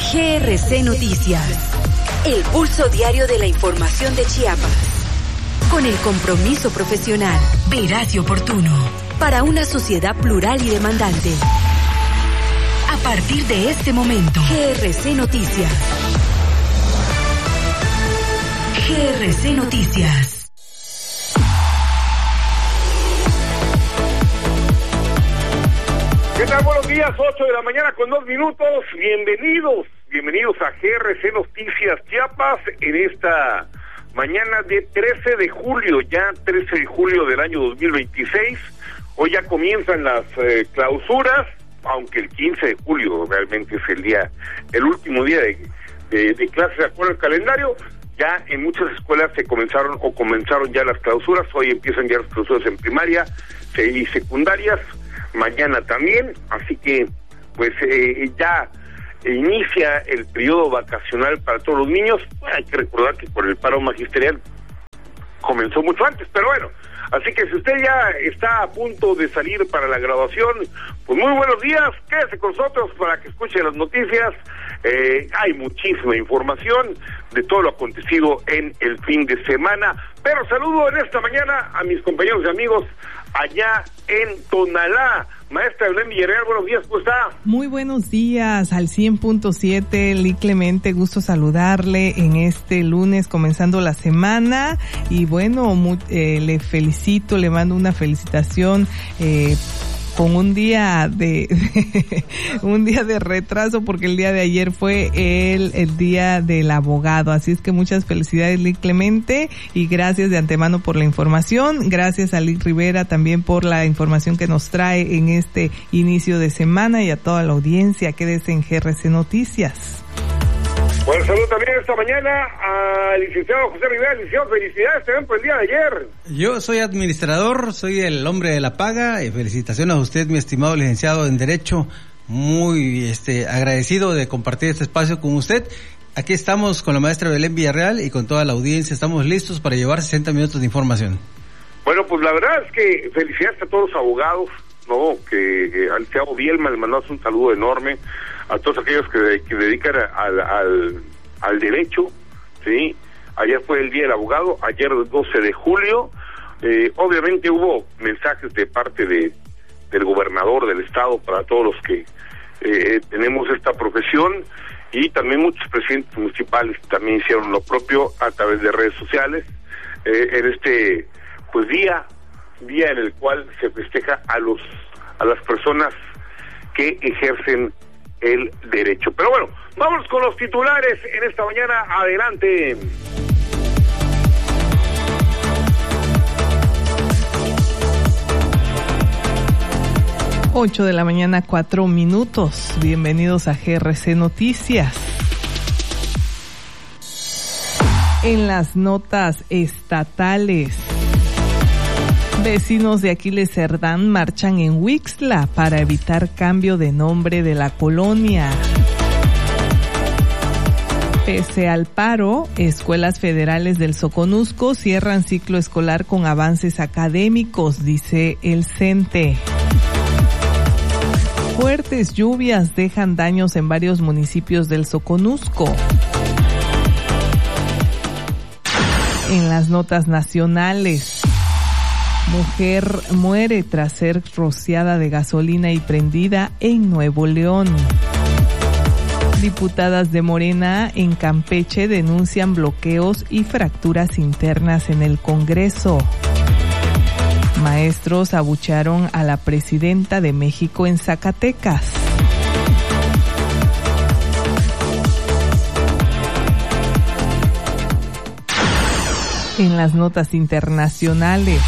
GRC Noticias, el pulso diario de la información de Chiapas. Con el compromiso profesional, veraz y oportuno, para una sociedad plural y demandante. A partir de este momento, GRC Noticias. GRC Noticias. ¿Qué tal? Buenos días, 8 de la mañana con 2 minutos. Bienvenidos a GRC Noticias Chiapas en esta mañana de 13 de julio, ya 13 de julio del año 2026. Hoy ya comienzan las clausuras, aunque el 15 de julio realmente es el último día de clases de acuerdo al calendario. Ya en muchas escuelas comenzaron ya las clausuras. Hoy empiezan ya las clausuras en primaria y secundarias. Mañana también, así que pues ya inicia el periodo vacacional para todos los niños. Hay que recordar que por el paro magisterial comenzó mucho antes, pero bueno, así que si usted ya está a punto de salir para la graduación, pues muy buenos días, quédese con nosotros para que escuche las noticias. Hay muchísima información de todo lo acontecido en el fin de semana, pero saludo en esta mañana a mis compañeros y amigos allá en Tonalá. Maestra Belén Villarreal, buenos días, ¿cómo está? Muy buenos días, al 100.7, Lee Clemente, gusto saludarle en este lunes comenzando la semana, y bueno, le felicito, le mando una felicitación, con un día de retraso, porque el día de ayer fue el día del abogado, así es que muchas felicidades, Lick Clemente, y gracias de antemano por la información. Gracias a Lick Rivera también por la información que nos trae en este inicio de semana, y a toda la audiencia. Quédese en GRC Noticias. Bueno, saludo también esta mañana al licenciado José Rivera. Licenciado, felicidades también por el día de ayer. Yo soy administrador, soy el hombre de la paga, y felicitaciones a usted, mi estimado licenciado en Derecho. Muy agradecido de compartir este espacio con usted. Aquí estamos con la maestra Belén Villarreal y con toda la audiencia. Estamos listos para llevar 60 minutos de información. Bueno, pues la verdad es que felicidades a todos los abogados, ¿no? Que al licenciado Bielma le mandamos un saludo enorme a todos aquellos que dedican al derecho, ¿sí? Ayer fue el Día del Abogado, ayer 12 de julio, obviamente hubo mensajes de parte del gobernador del estado para todos los que tenemos esta profesión, y también muchos presidentes municipales también hicieron lo propio a través de redes sociales, en este pues día en el cual se festeja a las personas que ejercen el derecho. Pero bueno, vamos con los titulares en esta mañana. Adelante. Ocho de la mañana, 4 minutos. Bienvenidos a GRC Noticias. En las notas estatales, vecinos de Aquiles Cerdán marchan en Huixtla para evitar cambio de nombre de la colonia. Pese al paro, escuelas federales del Soconusco cierran ciclo escolar con avances académicos, dice el CENTE. Fuertes lluvias dejan daños en varios municipios del Soconusco. En las notas nacionales, mujer muere tras ser rociada de gasolina y prendida en Nuevo León. Diputadas de Morena en Campeche denuncian bloqueos y fracturas internas en el Congreso. Maestros abuchearon a la presidenta de México en Zacatecas. En las notas internacionales,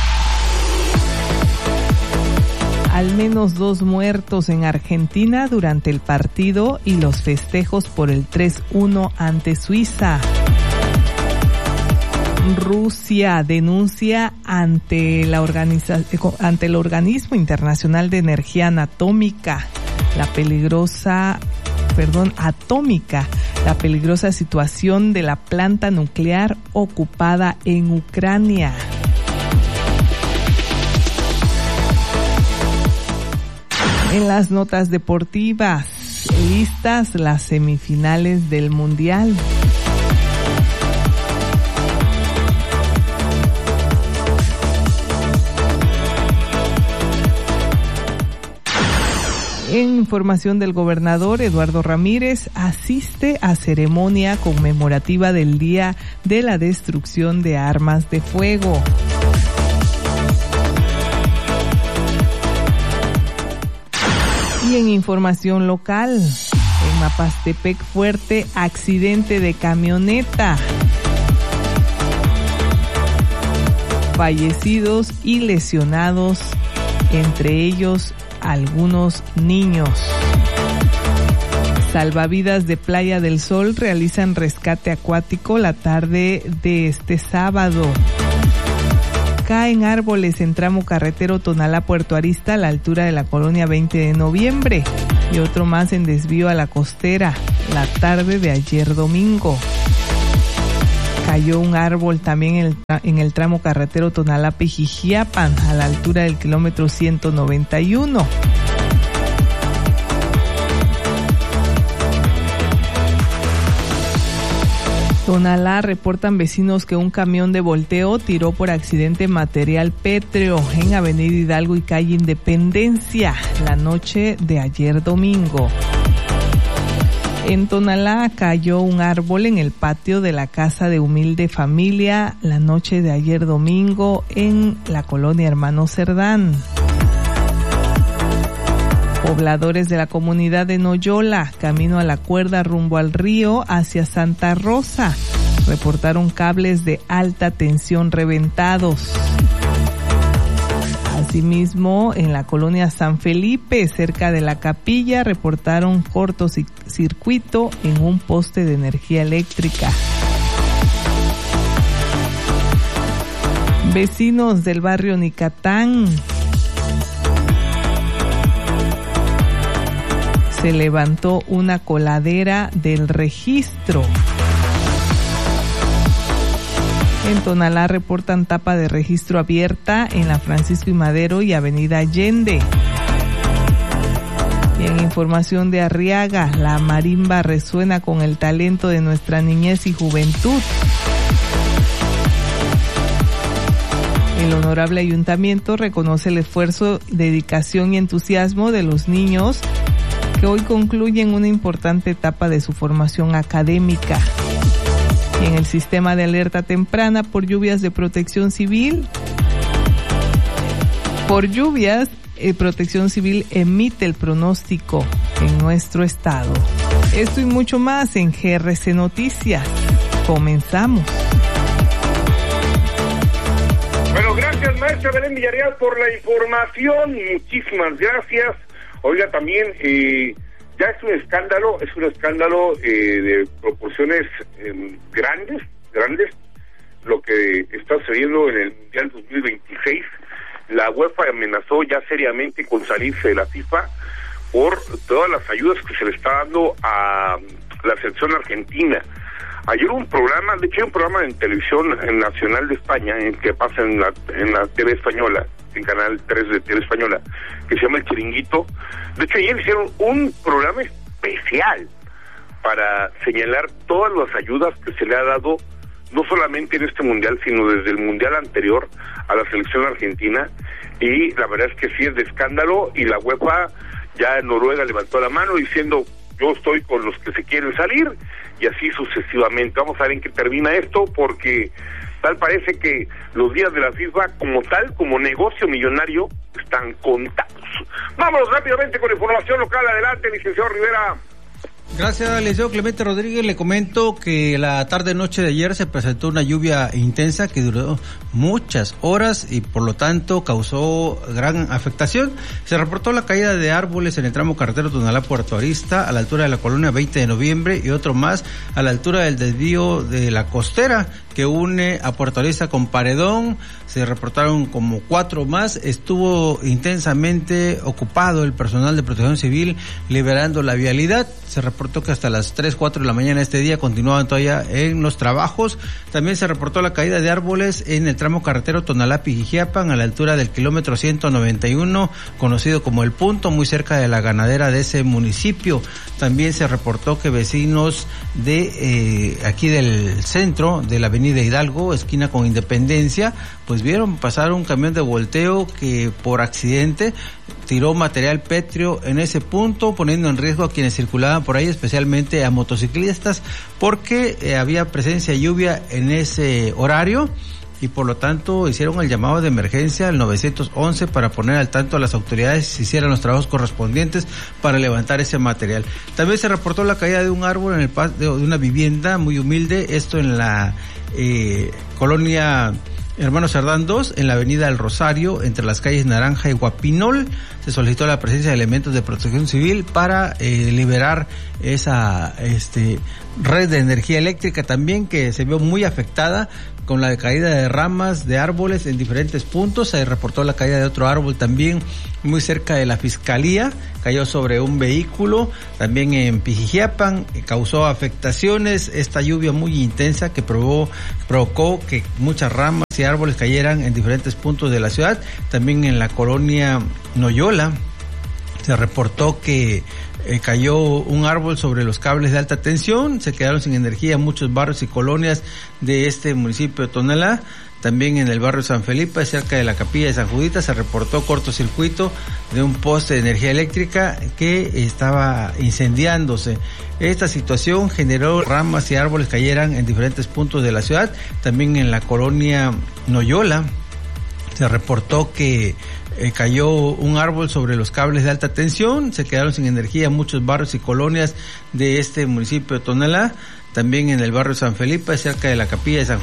al menos 2 muertos en Argentina durante el partido y los festejos por el 3-1 ante Suiza. Rusia denuncia ante el Organismo Internacional de Energía Atómica la peligrosa situación de la planta nuclear ocupada en Ucrania. En las notas deportivas, listas las semifinales del Mundial. En información del gobernador, Eduardo Ramírez asiste a ceremonia conmemorativa del Día de la Destrucción de Armas de Fuego. Y en información local, en Mapastepec fuerte accidente de camioneta. Fallecidos y lesionados, entre ellos algunos niños. Salvavidas de Playa del Sol realizan rescate acuático la tarde de este sábado. Caen árboles en tramo carretero Tonalá-Puerto Arista a la altura de la colonia 20 de noviembre y otro más en desvío a la costera la tarde de ayer domingo. Cayó un árbol también en el tramo carretero Tonalá-Pejijiapan a la altura del kilómetro 191. Tonalá reportan vecinos que un camión de volteo tiró por accidente material pétreo en Avenida Hidalgo y calle Independencia la noche de ayer domingo. En Tonalá cayó un árbol en el patio de la casa de humilde familia la noche de ayer domingo en la colonia Hermano Cerdán. Pobladores de la comunidad de Noyola, camino a la cuerda rumbo al río hacia Santa Rosa, reportaron cables de alta tensión reventados. Asimismo, en la colonia San Felipe, cerca de la capilla, reportaron cortocircuito en un poste de energía eléctrica. Vecinos del barrio Nicatán. Se levantó una coladera del registro. En Tonalá reportan tapa de registro abierta en la Francisco y Madero y Avenida Allende. Y en información de Arriaga, la marimba resuena con el talento de nuestra niñez y juventud. El honorable ayuntamiento reconoce el esfuerzo, dedicación y entusiasmo de los niños que hoy concluyen una importante etapa de su formación académica. Y en el sistema de alerta temprana por lluvias de Protección Civil, Protección Civil emite el pronóstico en nuestro estado. Esto y mucho más en GRC Noticias. Comenzamos. Bueno, gracias maestra Belén Villarreal por la información. Muchísimas gracias. Oiga, también ya es un escándalo de proporciones grandes, lo que está sucediendo en el Mundial 2026. La UEFA amenazó ya seriamente con salirse de la FIFA por todas las ayudas que se le está dando a la selección argentina. Ayer hubo un programa, de hecho hay un programa en televisión nacional de España, que pasa en la TV española, en Canal 3 de TV española, que se llama El Chiringuito. De hecho ayer hicieron un programa especial para señalar todas las ayudas que se le ha dado, no solamente en este mundial, sino desde el mundial anterior a la selección argentina, y la verdad es que sí es de escándalo, y la UEFA ya en Noruega levantó la mano diciendo yo estoy con los que se quieren salir, y así sucesivamente. Vamos a ver en qué termina esto, porque tal parece que los días de la FIFA como negocio millonario están contados. Vámonos rápidamente con información local. Adelante, licenciado Rivera. Gracias, licenciado Clemente Rodríguez. Le comento que la tarde-noche de ayer se presentó una lluvia intensa que duró muchas horas y por lo tanto causó gran afectación. Se reportó la caída de árboles en el tramo carretero Tonalá-Puerto Arista a la altura de la colonia 20 de noviembre y otro más a la altura del desvío de la costera que une a Puerto Arista con Paredón. Se reportaron como 4 más. Estuvo intensamente ocupado el personal de Protección Civil liberando la vialidad. Se reportó que hasta las 3, 4 de la mañana este día continuaban todavía en los trabajos. También se reportó la caída de árboles en el tramo carretero Tonalá-Pijijiapan, a la altura del kilómetro 191, conocido como El Punto, muy cerca de la ganadera de ese municipio. También se reportó que vecinos de aquí del centro de la avenida Hidalgo, esquina con Independencia, pues vieron pasar un camión de volteo que por accidente tiró material pétreo en ese punto, poniendo en riesgo a quienes circulaban por ahí, especialmente a motociclistas, porque había presencia de lluvia en ese horario. Y por lo tanto hicieron el llamado de emergencia al 911 para poner al tanto a las autoridades si hicieran los trabajos correspondientes para levantar ese material. También se reportó la caída de un árbol en el patio de una vivienda muy humilde, esto en la colonia Hermano Cerdán 2, en la avenida El Rosario, entre las calles Naranja y Guapinol. Se solicitó la presencia de elementos de protección civil para liberar esa red de energía eléctrica también, que se vio muy afectada con la caída de ramas de árboles en diferentes puntos. Se reportó la caída de otro árbol también muy cerca de la Fiscalía, cayó sobre un vehículo, también en Pijijiapan, causó afectaciones esta lluvia muy intensa que provocó que muchas ramas y árboles cayeran en diferentes puntos de la ciudad. También en la colonia Noyola se reportó que cayó un árbol sobre los cables de alta tensión, se quedaron sin energía muchos barrios y colonias de este municipio de Tonalá. También en el barrio San Felipe, cerca de la capilla de San Judita, se reportó cortocircuito de un poste de energía eléctrica que estaba incendiándose. Esta situación generó ramas y árboles cayeran en diferentes puntos de la ciudad. También en la colonia Noyola se reportó que cayó un árbol sobre los cables de alta tensión, se quedaron sin energía muchos barrios y colonias de este municipio de Tonalá. También en el barrio San Felipe, cerca de la capilla de San